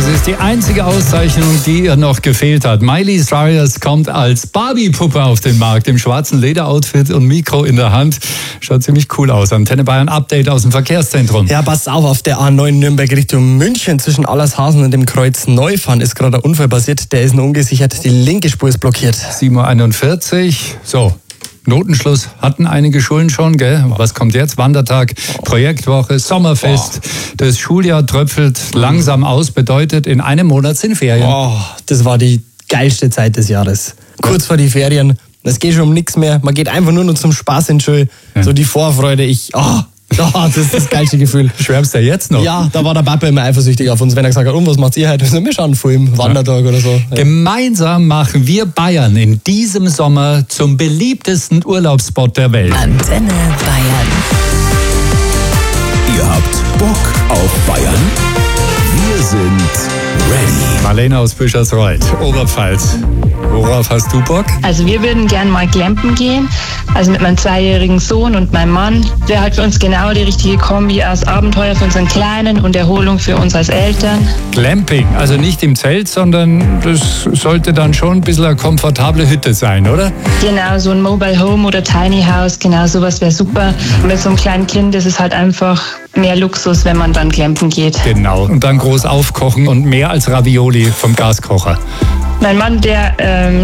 ist die einzige Auszeichnung, die ihr noch gefehlt hat. Miley Cyrus kommt als Barbie-Puppe auf den Markt, im schwarzen Lederoutfit und Mikro in der Hand. Schaut ziemlich cool aus. Antenne Bayern Update aus dem Verkehrszentrum. Ja, pass auf der A9 Nürnberg Richtung München zwischen Allershausen und dem Kreuz Neufahren ist gerade ein Unfall passiert. Der ist nur ungesichert. Die linke Spur ist blockiert. 7:41 Uhr. So. Notenschluss hatten einige Schulen schon, gell? Was kommt jetzt? Wandertag, Projektwoche, Sommerfest. Das Schuljahr tröpfelt langsam aus, bedeutet, in einem Monat sind Ferien. Das war die geilste Zeit des Jahres. Kurz vor die Ferien. Es geht schon um nichts mehr. Man geht einfach nur noch zum Spaß in die Schule. So die Vorfreude. Das ist das geilste Gefühl. Schwärmst du jetzt noch? Ja, da war der Papa immer eifersüchtig auf uns, wenn er gesagt hat, was macht ihr heute? Wir schauen einen Film, Wandertag oder so. Ja. Gemeinsam machen wir Bayern in diesem Sommer zum beliebtesten Urlaubsspot der Welt. Antenne Bayern. Ihr habt Bock auf Bayern? Wir sind ready. Marlene aus Bischersreuth, Oberpfalz. Worauf hast du Bock? Also wir würden gern mal campen gehen, also mit meinem 2-jährigen Sohn und meinem Mann. Wäre halt für uns genau die richtige Kombi aus Abenteuer für unseren Kleinen und Erholung für uns als Eltern. Glamping, also nicht im Zelt, sondern das sollte dann schon ein bisschen eine komfortable Hütte sein, oder? Genau, so ein Mobile Home oder Tiny House, genau sowas wäre super. Mit so einem kleinen Kind ist es halt einfach mehr Luxus, wenn man dann campen geht. Genau, und dann groß aufkochen und mehr als Ravioli vom Gaskocher. Mein Mann, der